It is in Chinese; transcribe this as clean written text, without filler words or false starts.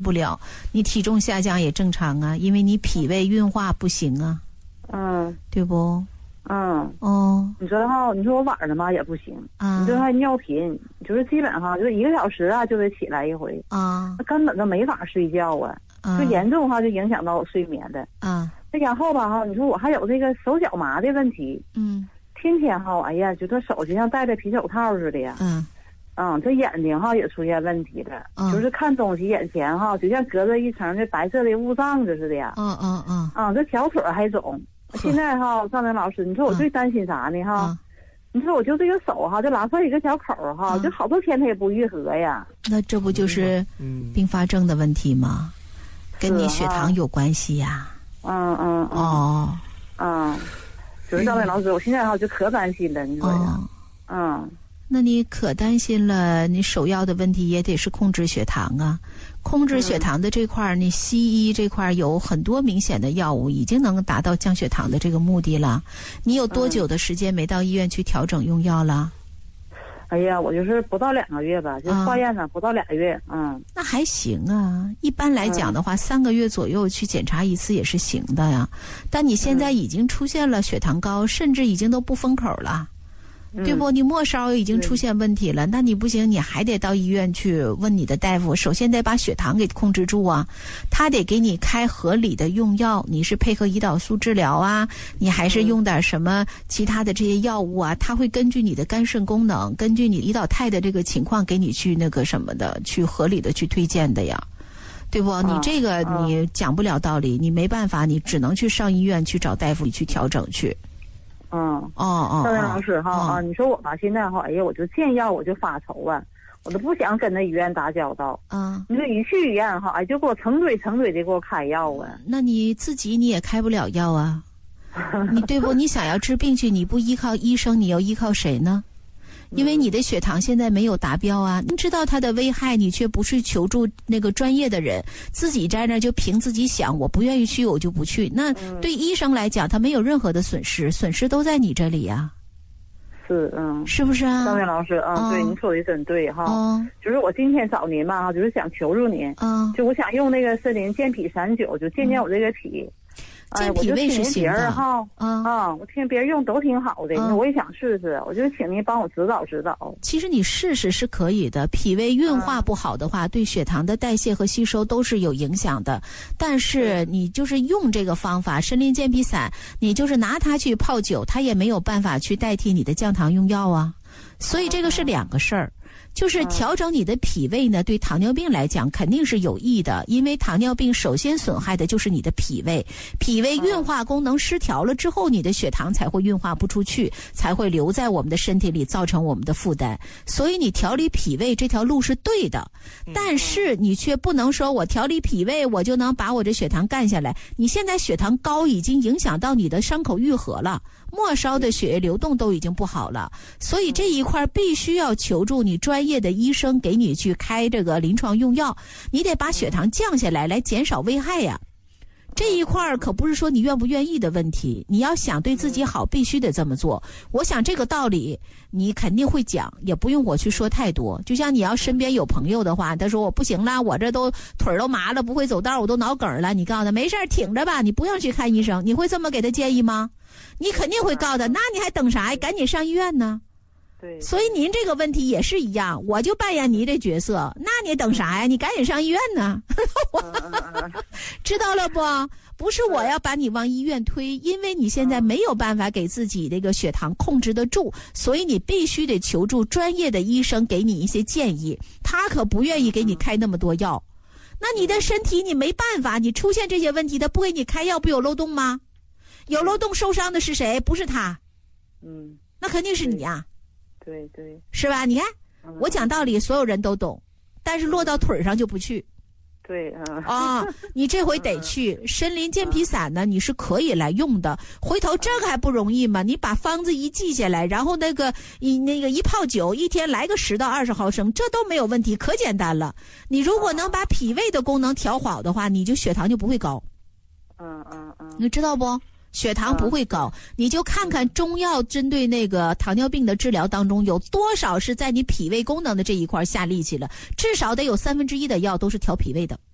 不了，你体重下降也正常啊，因为你脾胃运化不行啊，对不？ 你说哈，你说我晚上嘛也不行，你说还尿频，就是基本上就是1个小时啊就得起来一回根本都没法睡觉就严重哈就影响到我睡眠的再然后吧哈，你说我还有这个手脚麻的问题，天天哈，哎呀，觉得手就像戴着皮手套似的呀，这眼睛哈也出现问题了，就是看东西眼前哈就像隔着一层的白色的雾障子似的呀，这小腿还肿。现在哈，赵明老师，你说我最担心啥呢哈？你说我就这个手哈，就拉出一个小口哈，就好多天它也不愈合呀。 那这不就是并发症的问题吗？跟你血糖有关系呀。 就是赵明老师，我现在哈就可担心了，你说呀？ 那你可担心了，你首要的问题也得是控制血糖啊。控制血糖的这块你西医这块有很多明显的药物已经能达到降血糖的这个目的了。你有多久的时间没到医院去调整用药了？ 哎呀，我就是不到2个月吧，就化验呢，不到2个月。 那还行啊。一般来讲的话，3个月左右去检查一次也是行的呀。但你现在已经出现了血糖高，甚至已经都不封口了。对不？你末梢已经出现问题了，那你不行，你还得到医院去问你的大夫，首先得把血糖给控制住啊，他得给你开合理的用药，你是配合胰岛素治疗啊，你还是用点什么其他的这些药物啊，他会根据你的肝肾功能，根据你胰岛肽的这个情况给你去那个什么的，去合理的去推荐的呀。对不？你这个你讲不了道理，你没办法，你只能去上医院去找大夫，你去调整去。赵明老师哈你说我吧现在哈，哎呀，我就见药我就发愁我都不想跟那医院打交道你说一去医院哈，哎，就给我成堆的给我开药那你自己你也开不了药啊，你对不？你想要治病去，你不依靠医生，你要依靠谁呢？因为你的血糖现在没有达标啊，你知道它的危害，你却不去求助那个专业的人，自己在那就凭自己想，我不愿意去我就不去。那对医生来讲，他没有任何的损失，损失都在你这里呀。是不是啊？ 赵明老师对，您说的真对哈。就是我今天找您吧，就是想求助您，就我想用那个森林健脾39，就健健我这个脾。 健脾胃是行的我听别人用都挺好的，我也想试试，我就请您帮我指导指导。 其实你试试是可以的，脾胃运化不好的话，对血糖的代谢和吸收都是有影响的。但是你就是用这个方法，参苓健脾散，你就是拿它去泡酒，它也没有办法去代替你的降糖用药啊。所以这个是2个事儿。就是调整你的脾胃呢，对糖尿病来讲肯定是有益的，因为糖尿病首先损害的就是你的脾胃，脾胃运化功能失调了之后，你的血糖才会运化不出去，才会留在我们的身体里，造成我们的负担。所以你调理脾胃这条路是对的，但是你却不能说我调理脾胃我就能把我这血糖干下来。你现在血糖高已经影响到你的伤口愈合了，末梢的血液流动都已经不好了，所以这一块必须要求助你专业的医生给你去开这个临床用药，你得把血糖降下来，来减少危害呀。这一块可不是说你愿不愿意的问题，你要想对自己好，必须得这么做。我想这个道理你肯定会讲，也不用我去说太多。就像你要身边有朋友的话，他说我不行了，我这都腿都麻了，不会走道，我都脑梗了，你告诉他没事挺着吧，你不用去看医生，你会这么给他建议吗？你肯定会告诉他，那你还等啥呀？赶紧上医院呢。 对， 所以您这个问题也是一样，我就扮演您这角色，那你等啥呀？你赶紧上医院呢。知道了不？不是我要把你往医院推，因为你现在没有办法给自己这个血糖控制得住，所以你必须得求助专业的医生给你一些建议，他可不愿意给你开那么多药。那你的身体你没办法，你出现这些问题，他不给你开药，不有漏洞吗？有漏洞受伤的是谁？不是他。那肯定是你啊。 对， 是吧？你看我讲道理所有人都懂，但是落到腿上就不去。 对你这回得去参苓健脾散呢，你是可以来用的。回头这个还不容易吗？你把方子一记下来，然后那个一泡酒，一天来个10到20毫升，这都没有问题，可简单了。你如果能把脾胃的功能调好的话，你就血糖就不会高。你知道不？血糖不会高，你就看看中药针对那个糖尿病的治疗当中有多少是在你脾胃功能的这一块下力气了，至少得有1/3的药都是调脾胃的。